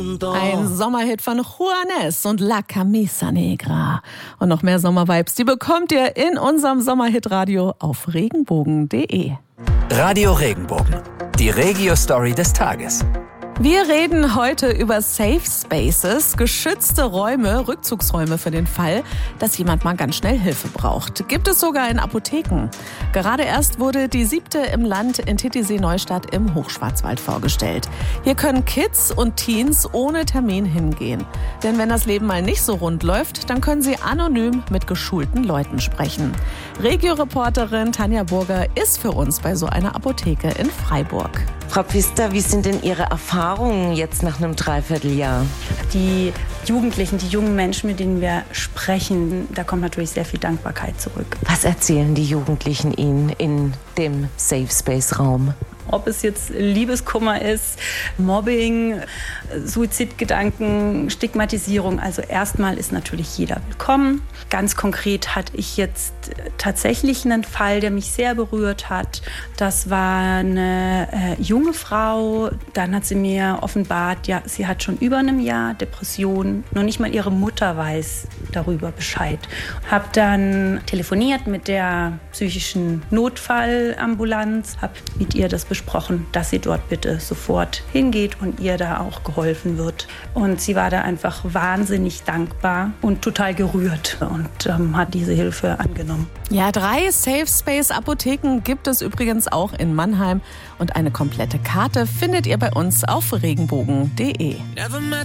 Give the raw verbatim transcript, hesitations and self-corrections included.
Ein Sommerhit von Juanes und La Camisa Negra. Und noch mehr Sommervibes, die bekommt ihr in unserem Sommerhit-Radio auf regenbogen punkt de. Radio Regenbogen, die Regio-Story des Tages. Wir reden heute über Safe Spaces, geschützte Räume, Rückzugsräume für den Fall, dass jemand mal ganz schnell Hilfe braucht. Gibt es sogar in Apotheken. Gerade erst wurde die siebte im Land in Titisee-Neustadt im Hochschwarzwald vorgestellt. Hier können Kids und Teens ohne Termin hingehen. Denn wenn das Leben mal nicht so rund läuft, dann können sie anonym mit geschulten Leuten sprechen. Regio-Reporterin Tanja Burger ist für uns bei so einer Apotheke in Freiburg. Frau Pfister, wie sind denn Ihre Erfahrungen jetzt nach einem Dreivierteljahr? Die Jugendlichen, die jungen Menschen, mit denen wir sprechen, da kommt natürlich sehr viel Dankbarkeit zurück. Was erzählen die Jugendlichen Ihnen in dem Safe Space Raum? Ob es jetzt Liebeskummer ist, Mobbing, Suizidgedanken, Stigmatisierung. Also erstmal ist natürlich jeder willkommen. Ganz konkret hatte ich jetzt tatsächlich einen Fall, der mich sehr berührt hat. Das war eine äh, junge Frau. Dann hat sie mir offenbart, ja, sie hat schon über einem Jahr Depressionen. Noch nicht mal ihre Mutter weiß darüber Bescheid. Habe dann telefoniert mit der psychischen Notfallambulanz, habe mit ihr das besprochen, dass sie dort bitte sofort hingeht und ihr da auch geholfen wird. Und sie war da einfach wahnsinnig dankbar und total gerührt und ähm, hat diese Hilfe angenommen. Ja, drei Safe Space Apotheken gibt es übrigens auch in Mannheim und eine komplette Karte findet ihr bei uns auf regenbogen punkt de.